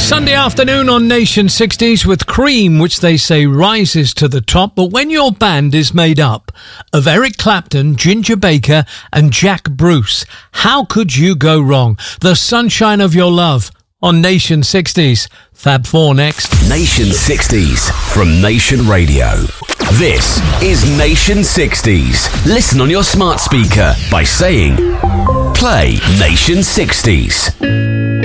Sunday afternoon on Nation 60s with Cream, which they say rises to the top. But when your band is made up of Eric Clapton, Ginger Baker and Jack Bruce, how could you go wrong? The Sunshine of Your Love on Nation 60s. Fab 4 next. Nation 60s from Nation Radio. This is Nation 60s. Listen on your smart speaker by saying, play Nation 60s.